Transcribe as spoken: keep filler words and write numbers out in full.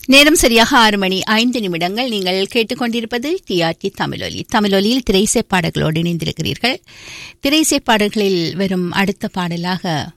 நேரம் சரியாக ஆறு மணி ஐந்து நிமிடங்கள். நீங்கள் கேட்டுக்கொண்டிருப்பது டிஆர்டி தமிழொலி. தமிழொலியில் திரைசை பாடல்களோடு இணைந்திருக்கிறீர்கள். திரைசை பாடல்களில் வரும் அடுத்த பாடலாக